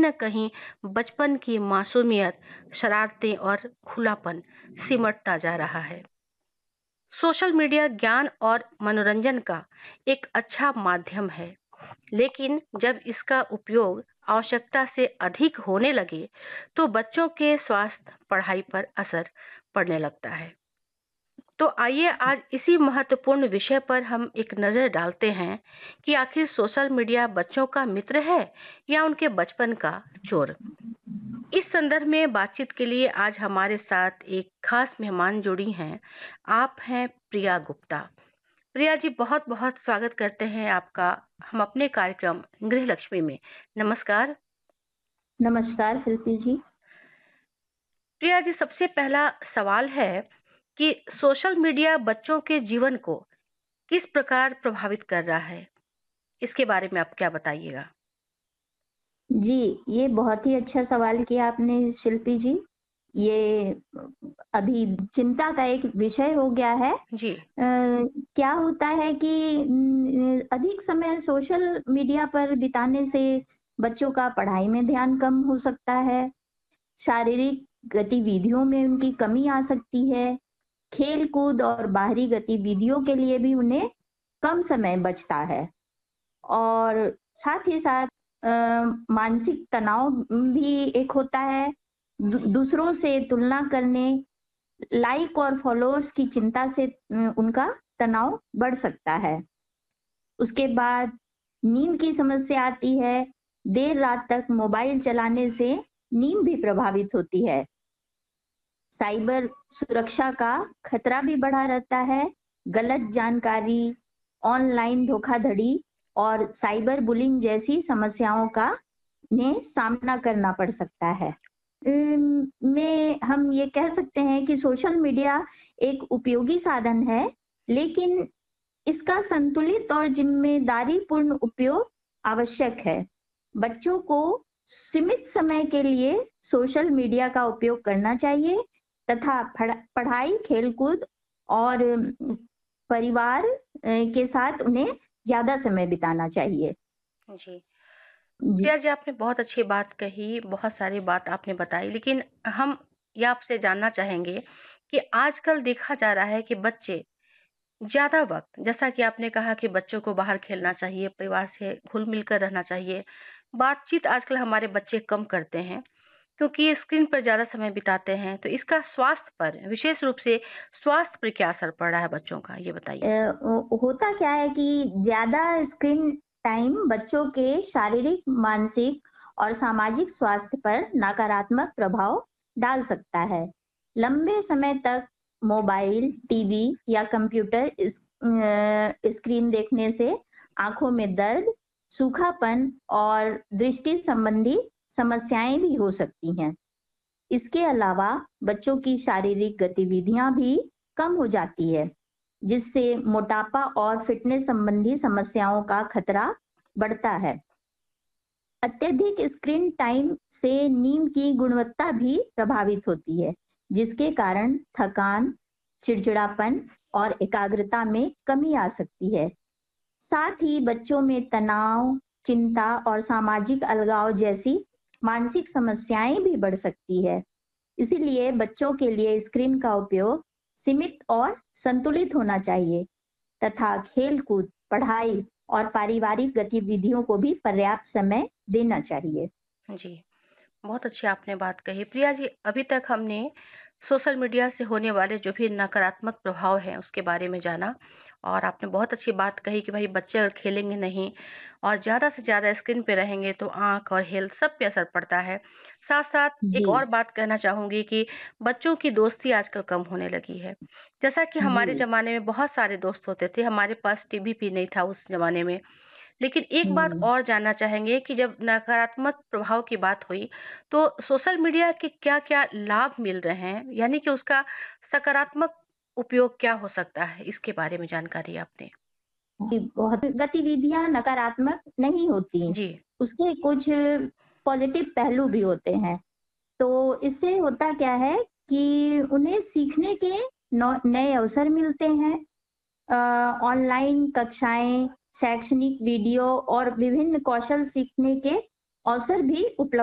न कहीं बचपन की मासूमियत, शरारतें और खुलापन सिमटता जा रहा है। सोशल मीडिया ज्ञान और मनोरंजन का एक अच्छा माध्यम है, लेकिन जब इसका उपयोग आवश्यकता से अधिक होने लगे, तो बच्चों के स्वास्थ्य, पढ़ाई पर असर पड़ने लगता है। तो आइए आज इसी महत्वपूर्ण विषय पर हम एक नज़र डालते हैं कि आखिर सोशल मीडिया बच्चों का मित्र है या उनके बचपन का चोर। इस संदर्भ में बातचीत के लिए आज हमारे साथ एक खास मेहमान जुड़ी हैं। आप हैं प्रिया गुप्ता। प्रिया जी, बहुत बहुत स्वागत करते हैं आपका हम अपने कार्यक्रम गृह लक्ष्मी में। नमस्कार। नमस्कार शिल्पी जी। प्रिया जी, सबसे पहला सवाल है कि सोशल मीडिया बच्चों के जीवन को किस प्रकार प्रभावित कर रहा है? इसके बारे में आप क्या बताइएगा? जी, ये बहुत ही अच्छा सवाल किया आपने शिल्पी जी। ये अभी चिंता का एक विषय हो गया है। जी। क्या होता है कि अधिक समय सोशल मीडिया पर बिताने से बच्चों का पढ़ाई में ध्यान कम हो सकता है, शारीरिक गतिविधियों में उनकी कमी आ सकती है, खेल-कूद और बाहरी गतिविधियों के लिए भी उन्हें कम समय बचता है। और साथ ही साथ अ, मानसिक तनाव भी एक होता है। दूसरों से तुलना करने, लाइक और फॉलोअर्स की चिंता से उनका तनाव बढ़ सकता है। उसके बाद नींद की समस्या आती है। देर रात तक मोबाइल चलाने से नींद भी प्रभावित होती है। साइबर सुरक्षा का खतरा भी बढ़ा रहता है। गलत जानकारी, ऑनलाइन धोखाधड़ी और साइबर बुलिंग जैसी समस्याओं का ने सामना करना पड़ सकता है। में हम ये कह सकते हैं कि सोशल मीडिया एक उपयोगी साधन है, लेकिन इसका संतुलित और जिम्मेदारीपूर्ण उपयोग आवश्यक है। बच्चों को सीमित समय के लिए सोशल मीडिया का उपयोग करना चाहिए तथा पढ़ाई, खेलकूद और परिवार के साथ उन्हें ज़्यादा समय बिताना चाहिए। जी। जी। प्रिया जी, आपने बहुत अच्छी बात कही, बहुत सारी बात आपने बताई, लेकिन हम ये आपसे जानना चाहेंगे कि आजकल देखा जा रहा है कि बच्चे ज़्यादा वक़्त, जैसा कि आपने कहा कि बच्चों को बाहर खेलना चाहिए, परिवार से घुल-मिल कर रहना चाहिए। बातचीत आजकल हमारे बच्चे कम करते हैं, क्योंकि ये स्क्रीन पर ज़्यादा समय बिताते हैं, तो इसका स्वास्थ्य पर, विशेष रूप से स्वास्थ्य पर क्या असर पड़ रहा है बच्चों का? ये बताइए। होता क्या है कि ज़्यादा स्क्रीन टाइम बच्चों के शारीरिक, मानसिक और सामाजिक स्वास्थ्य पर नकारात्मक प्रभाव डाल सकता है। लंबे समय तक मोबाइल, टीवी या कंप्यूटर स्क्रीन देखने से आंखों में दर्द, सूखापन और दृष्टि संबंधी समस्याएं भी हो सकती हैं। इसके अलावा बच्चों की शारीरिक गतिविधियां भी कम हो जाती है, जिससे मोटापा और फिटनेस संबंधी समस्याओं का खतरा बढ़ता है। अत्यधिक स्क्रीन टाइम से नींद की गुणवत्ता भी प्रभावित होती है, जिसके कारण थकान, चिड़चिड़ापन और एकाग्रता में कमी आ सकती है। साथ ही बच्चों में तनाव, चिंता और सामाजिक अलगाव जैसी मानसिक समस्याएं भी बढ़ सकती है। इसीलिए बच्चों के लिए स्क्रीन का उपयोग सीमित और संतुलित होना चाहिए तथा खेल-कूद, पढ़ाई और पारिवारिक गतिविधियों को भी पर्याप्त समय देना चाहिए। जी, बहुत अच्छी आपने बात कही। प्रिया जी, अभी तक हमने सोशल मीडिया से होने वाले जो भी नकारात्मक प्रभाव हैं, उसके बारे में जाना और आपने बहुत अच्छी बात कही कि भई बच्चे अगर खेलेंगे नहीं और ज़्यादा से ज़्यादा स्क्रीन पे रहेंगे तो आँख और हेल्थ सब पे असर पड़ता है। साथ-साथ एक जी, और बात कहना चाहूँगी कि बच्चों की दोस्ती आजकल कम होने लगी है। जैसा कि हमारे जी, ज़माने में बहुत सारे दोस्त होते थे, हमारे पास टीवी भी नहीं था उस ज़माने में। लेकिन एक बात हुँ। और जानना चाहेंगे कि जब नकारात्मक प्रभाव की बात हुई, तो सोशल मीडिया के क्या-क्या लाभ मिल रहे हैं? यानी कि उसका सकारात्मक उपयोग क्या हो सकता है? इसके बारे में जानकारी आप दें। जी, बहुत गतिविधियाँ नकारात्मक नहीं होती, जी। उसके कुछ पॉजिटिव पहलू भी होते हैं। तो इससे होता क्या है कि उन्हें सीखने के नए अवसर मिलते हैं। ऑनलाइन कक्षाएं, शैक्षणिक वीडियो और विभिन्न कौशल सीखने के अवसर भी उपलब्ध